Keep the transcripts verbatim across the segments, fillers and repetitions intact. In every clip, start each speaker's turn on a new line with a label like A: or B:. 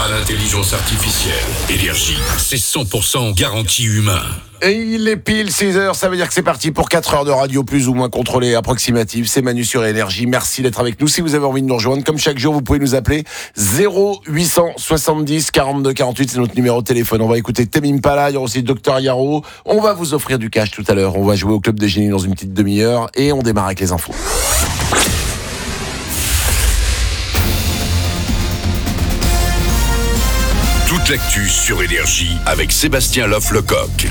A: l'intelligence artificielle. Énergie, c'est cent pour cent garantie humain.
B: Et il est pile six heures, ça veut dire que c'est parti pour quatre heures de radio plus ou moins contrôlée, approximative. C'est Manu sur Énergie, merci d'être avec nous. Si vous avez envie de nous rejoindre, comme chaque jour, vous pouvez nous appeler zéro huit soixante-dix quarante-deux quarante-huit, c'est notre numéro de téléphone. On va écouter Tame Impala, il y aura aussi Docteur Yaro. On va vous offrir du cash tout à l'heure. On va jouer au Club des Génies dans une petite demi-heure et on démarre avec les infos.
A: Toute l'actu sur Énergie avec Sébastien Loff-Lecoq.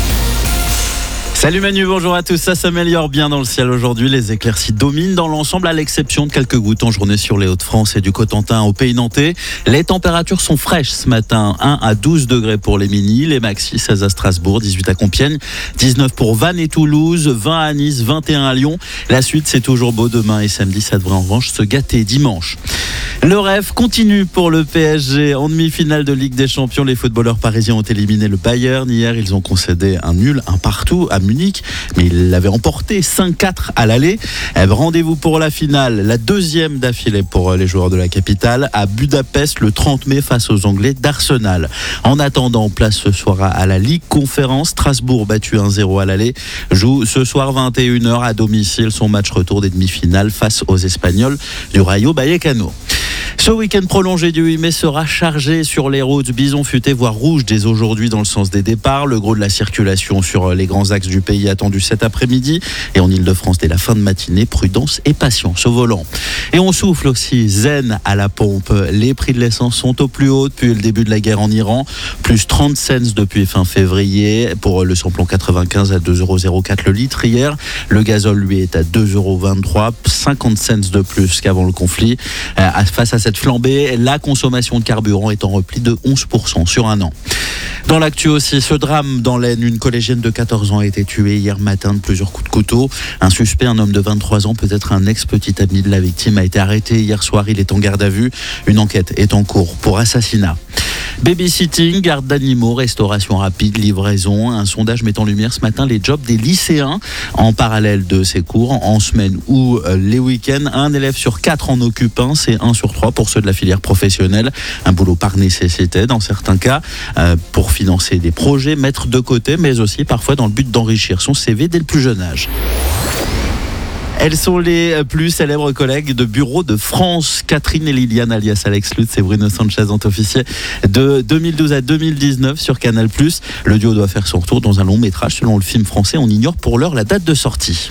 C: Salut Manu, bonjour à tous. Ça s'améliore bien dans le ciel aujourd'hui. Les éclaircies dominent dans l'ensemble à l'exception de quelques gouttes en journée sur les Hauts-de-France et du Cotentin au Pays Nantais. Les températures sont fraîches ce matin. un à douze degrés pour les mini, les maxi seize à Strasbourg, dix-huit à Compiègne, dix-neuf pour Vannes et Toulouse, vingt à Nice, vingt et un à Lyon. La suite, c'est toujours beau demain et samedi. Ça devrait en revanche se gâter dimanche. Le rêve continue pour le P S G. En demi-finale de Ligue des Champions, les footballeurs parisiens ont éliminé le Bayern. Hier, ils ont concédé un nul, un partout à Munich, mais ils l'avaient emporté cinq quatre à l'aller. Rendez-vous pour la finale, la deuxième d'affilée pour les joueurs de la capitale, à Budapest le trente mai face aux Anglais d'Arsenal. En attendant, place ce soir à la Ligue Conférence. Strasbourg, battu un zéro à l'aller, joue ce soir vingt et une heures à domicile son match retour des demi-finales face aux Espagnols du Rayo Vallecano. Ce week-end prolongé du huit mai sera chargé sur les routes. Bison futé, voire rouge dès aujourd'hui dans le sens des départs. Le gros de la circulation sur les grands axes du pays attendu cet après-midi. Et en Ile-de-France dès la fin de matinée, prudence et patience au volant. Et on souffle aussi zen à la pompe. Les prix de l'essence sont au plus haut depuis le début de la guerre en Iran. Plus trente cents depuis fin février. Pour le samplon quatre-vingt-quinze à deux euros zéro quatre le litre hier. Le gazole, lui, est à deux euros vingt-trois, cinquante cents de plus qu'avant le conflit. Face à cette flambée, la consommation de carburant est en repli de onze pour cent sur un an. Dans l'actu aussi, ce drame dans l'Aisne, une collégienne de quatorze ans a été tuée hier matin de plusieurs coups de couteau. Un suspect, un homme de vingt-trois ans, peut-être un ex-petit ami de la victime, a été arrêté hier soir. Il est en garde à vue. Une enquête est en cours pour assassinat. Babysitting, garde d'animaux, restauration rapide, livraison. Un sondage met en lumière ce matin les jobs des lycéens en parallèle de ces cours, en semaine ou les week-ends. Un élève sur quatre en occupe un, c'est un sur trois pour ceux de la filière professionnelle. Un boulot par nécessité dans certains cas, euh, pour financer des projets, mettre de côté, mais aussi parfois dans le but d'enrichir son C V dès le plus jeune âge. Elles sont les plus célèbres collègues de bureau de France. Catherine et Liliane, alias Alex Lutz et Bruno Sanchez, ont officié de deux mille douze à deux mille dix-neuf sur Canal plus. Le duo doit faire son retour dans un long métrage selon le film français. On ignore pour l'heure la date de sortie.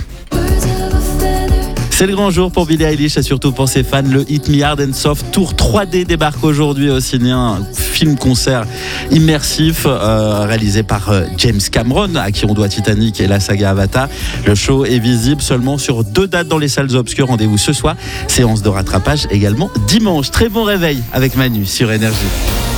C: C'est le grand jour pour Billie Eilish et surtout pour ses fans. Le Hit Me Hard and Soft Tour trois D débarque aujourd'hui au ciné. Un film-concert immersif euh, réalisé par euh, James Cameron, à qui on doit Titanic et la saga Avatar. Le show est visible seulement sur deux dates dans les salles obscures. Rendez-vous ce soir. Séance de rattrapage également dimanche. Très bon réveil avec Manu sur Énergie.